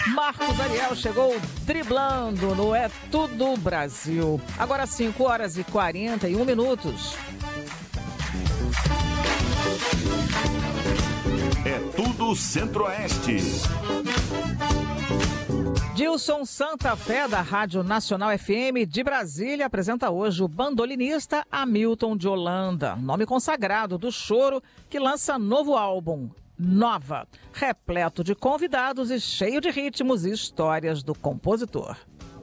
Marcos Ariel chegou driblando no É Tudo Brasil. Agora 5h41. É Tudo Centro-Oeste. Dilson Santa Fé, da Rádio Nacional FM de Brasília, apresenta hoje o bandolinista Hamilton de Holanda, nome consagrado do choro, que lança novo álbum, Nova, repleto de convidados e cheio de ritmos e histórias do compositor.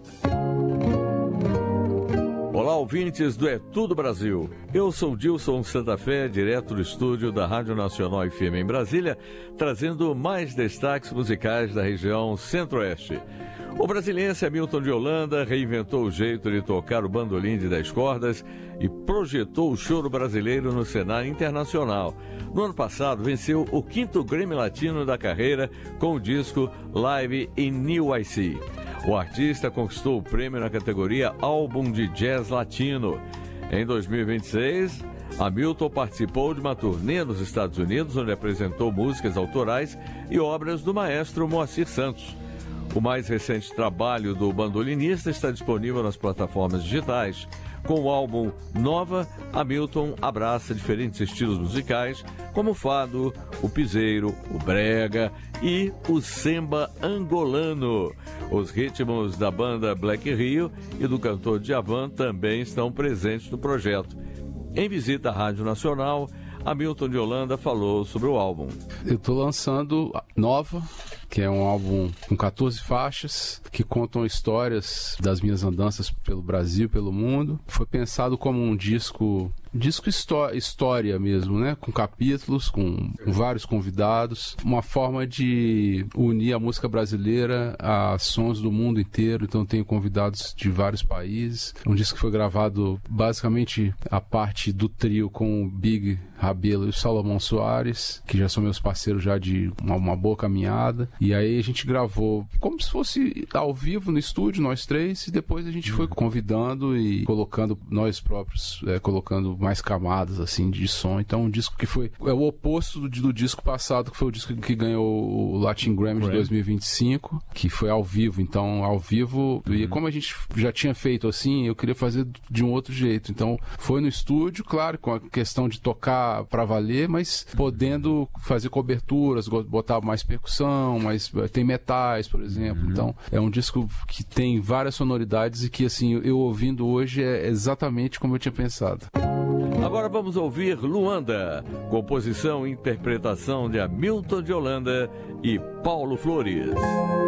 Olá, ouvintes do É Tudo Brasil. Eu sou Dilson Santa Fé, direto do estúdio da Rádio Nacional FM em Brasília, trazendo mais destaques musicais da região Centro-Oeste. O brasiliense Hamilton de Holanda reinventou o jeito de tocar o bandolim de 10 cordas e projetou o choro brasileiro no cenário internacional. No ano passado, venceu o 5º Grammy Latino da carreira com o disco Live in New IC. O artista conquistou o prêmio na categoria Álbum de Jazz Latino. Em 2026, Hamilton participou de uma turnê nos Estados Unidos, onde apresentou músicas autorais e obras do maestro Moacir Santos. O mais recente trabalho do bandolinista está disponível nas plataformas digitais. Com o álbum Nova, Hamilton abraça diferentes estilos musicais, como o fado, o piseiro, o brega e o samba angolano. Os ritmos da banda Black Rio e do cantor Djavan também estão presentes no projeto. Em visita à Rádio Nacional, Hamilton de Holanda falou sobre o álbum. Eu estou lançando Nova, que é um álbum com 14 faixas, que contam histórias das minhas andanças pelo Brasil, pelo mundo. Foi pensado como um disco história mesmo, né? Com capítulos, com vários convidados. Uma forma de unir a música brasileira a sons do mundo inteiro. Então tenho convidados de vários países. Um disco que foi gravado basicamente a parte do trio com o Big Rabelo e o Salomão Soares, que já são meus parceiros já de uma boa caminhada. E aí a gente gravou como se fosse ao vivo no estúdio, nós três, e depois a gente foi convidando e colocando nós próprios, colocando mais camadas assim de som. Então um disco que foi o oposto do disco passado, que foi o disco que ganhou o Latin Grammy de 2025, que foi ao vivo. Então ao vivo, e como a gente já tinha feito assim, eu queria fazer de um outro jeito. Então foi no estúdio, claro, com a questão de tocar pra valer, mas podendo fazer coberturas, botar mais percussão, mas tem metais, por exemplo. Então é um disco que tem várias sonoridades e que assim, eu ouvindo hoje é exatamente como eu tinha pensado. Agora vamos ouvir Luanda, composição e interpretação de Hamilton de Holanda e Paulo Flores.